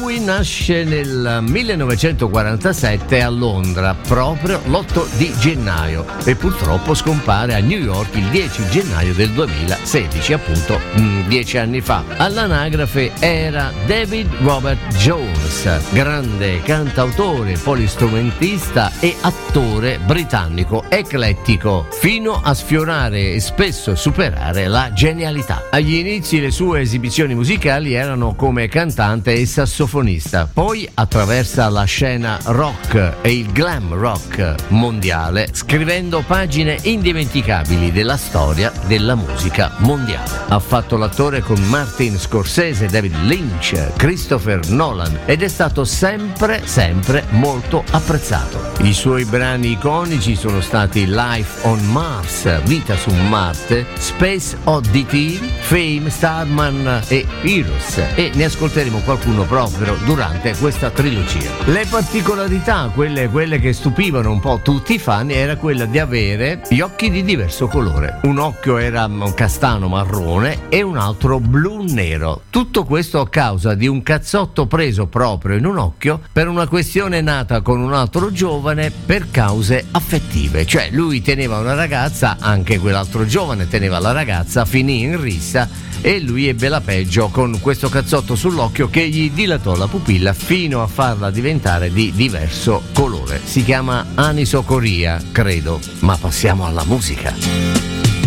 Lui nasce nel 1947 a Londra, proprio l'8 di gennaio, e purtroppo scompare a New York il 10 gennaio del 2016, appunto 10 anni fa. All'anagrafe era David Robert Jones, grande cantautore, polistrumentista e attore britannico eclettico, fino a sfiorare e spesso superare la genialità. Agli inizi le sue esibizioni musicali erano come cantante e sassofonista, poi attraversa la scena rock e il glam rock mondiale, scrivendo pagine indimenticabili della storia della musica mondiale. Ha fatto l'attore con Martin Scorsese, David Lynch, Christopher Nolan ed è stato sempre molto apprezzato. I suoi brani iconici sono stati Life on Mars, Vita su Marte, Space Oddity, Fame, Starman e Heroes, e ne ascolteremo qualcuno proprio durante questa trilogia. Le particolarità, quelle che stupivano un po' tutti i fan, era quella di avere gli occhi di diverso colore. Un occhio era un castano marrone e un altro blu nero. Tutto questo a causa di un cazzotto preso proprio in un occhio per una questione nata con un altro giovane per cause affettive. Cioè lui teneva una ragazza, anche quell'altro giovane teneva la ragazza, finì in rissa e lui ebbe la peggio con questo cazzotto sull'occhio che gli dilatò la pupilla fino a farla diventare di diverso colore. Si chiama anisocoria, credo, ma passiamo alla musica.